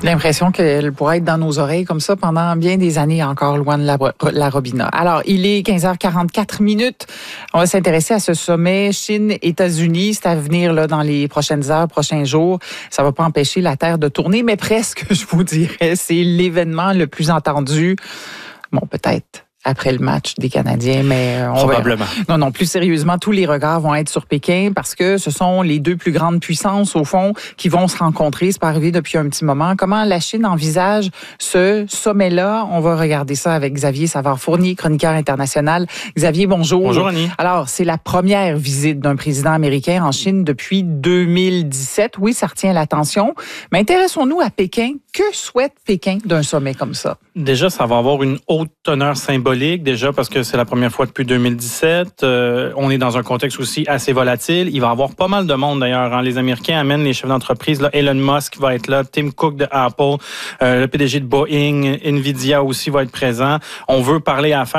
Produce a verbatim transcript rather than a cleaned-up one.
L'impression qu'elle pourrait être dans nos oreilles comme ça pendant bien des années encore, loin de la, la Robina. Alors, il est quinze heures quarante-quatre minutes. On va s'intéresser à ce sommet Chine-États-Unis. C'est à venir là, dans les prochaines heures, prochains jours. Ça va pas empêcher la Terre de tourner, mais presque, je vous dirais. C'est l'événement le plus entendu. Bon, peut-être après le match des Canadiens, mais on probablement. Verra. Non, non, plus sérieusement, tous les regards vont être sur Pékin parce que ce sont les deux plus grandes puissances, au fond, qui vont se rencontrer. C'est pas arrivé depuis un petit moment. Comment la Chine envisage ce sommet-là? On va regarder ça avec Xavier Savard-Fournier, chroniqueur international. Xavier, bonjour. Bonjour, Annie. Alors, c'est la première visite d'un président américain en Chine depuis deux mille dix-sept. Oui, ça retient l'attention. Mais intéressons-nous à Pékin. Que souhaite Pékin d'un sommet comme ça? Déjà, ça va avoir une haute teneur symbolique, déjà parce que c'est la première fois depuis deux mille dix-sept. Euh, on est dans un contexte aussi assez volatile. Il va y avoir pas mal de monde d'ailleurs. Hein. Les Américains amènent les chefs d'entreprise. Là, Elon Musk va être là, Tim Cook de Apple, euh, le P D G de Boeing, Nvidia aussi va être présent. On veut parler affaires